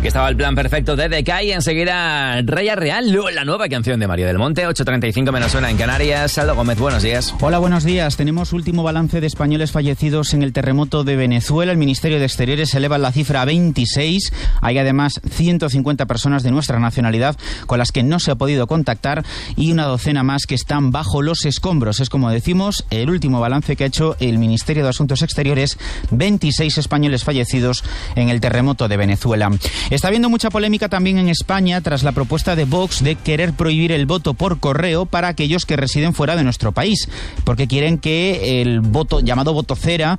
Aquí estaba el plan perfecto de DK y enseguida Raya Real, la nueva canción de Mario del Monte. 8:35 menos 1 en Canarias. Aldo Gómez, buenos días. Hola, buenos días. Tenemos último balance de españoles fallecidos en el terremoto de Venezuela. El Ministerio de Exteriores eleva la cifra a 26. Hay además 150 personas de nuestra nacionalidad con las que no se ha podido contactar y una docena más que están bajo los escombros. Es, como decimos, el último balance que ha hecho el Ministerio de Asuntos Exteriores. 26 españoles fallecidos en el terremoto de Venezuela. Está habiendo mucha polémica también en España tras la propuesta de Vox de querer prohibir el voto por correo para aquellos que residen fuera de nuestro país, porque quieren que el voto, llamado voto cera,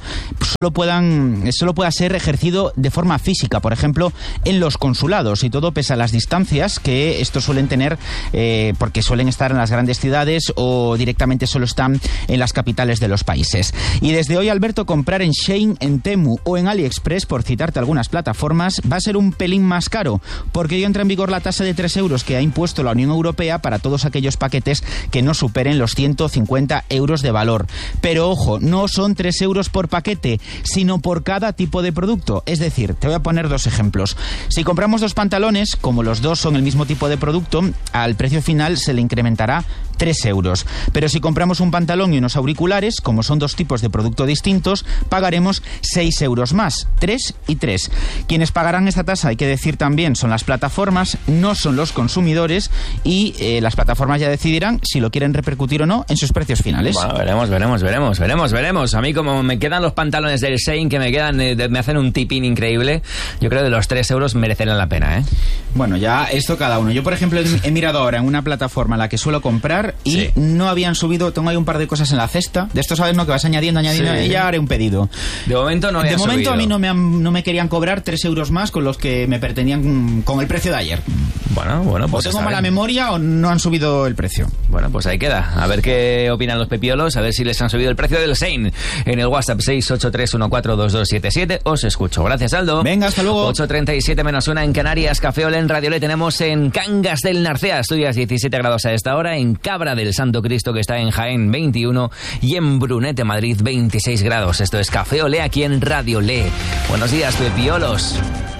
solo pueda ser ejercido de forma física, por ejemplo, en los consulados, y todo pese a las distancias que estos suelen tener, porque suelen estar en las grandes ciudades o directamente solo están en las capitales de los países. Y desde hoy, Alberto, comprar en Shein, en Temu o en AliExpress, por citarte algunas plataformas, va a ser un pelín más caro, porque hoy entra en vigor la tasa de 3 euros que ha impuesto la Unión Europea para todos aquellos paquetes que no superen los 150 euros de valor. Pero ojo, no son 3 euros por paquete, sino por cada tipo de producto. Es decir, te voy a poner dos ejemplos. Si compramos 2 pantalones, como los dos son el mismo tipo de producto, al precio final se le incrementará 3 euros. Pero si compramos un pantalón y unos auriculares, como son 2 tipos de producto distintos, pagaremos 6 euros más, 3 y 3. Quienes pagarán esta tasa, hay que decir también, son las plataformas, no son los consumidores, y las plataformas ya decidirán si lo quieren repercutir o no en sus precios finales. Bueno, veremos. A mí, como me quedan los pantalones del Shein, que me hacen un tipín increíble, yo creo que los 3 euros merecerán la pena, ¿eh? Bueno, ya esto cada uno. Yo, por ejemplo, he mirado ahora en una plataforma a la que suelo comprar y sí, no habían subido. Tengo ahí un par de cosas en la cesta. De esto, ¿sabes? ¿No? Que vas añadiendo sí, y ya haré un pedido. De momento no habían subido. De momento subido. A mí no me querían cobrar 3 euros más con los que me pretendían con el precio de ayer. Bueno, pues o tengo mala memoria o no han subido el precio. Bueno, pues ahí queda. A ver qué opinan los pepiolos, a ver si les han subido el precio del Shein. En el WhatsApp 683142277 os escucho. Gracias, Aldo. Venga, hasta luego. 8:37 menos 1 en Canarias. Café Olé en Radio Le tenemos en Cangas del Narcea, Asturias, 17 grados a esta hora. En Cabra del Santo Cristo, que está en Jaén, 21. Y en Brunete, Madrid, 26 grados. Esto es Café Olé aquí en Radio Le. Buenos días, pepiolos.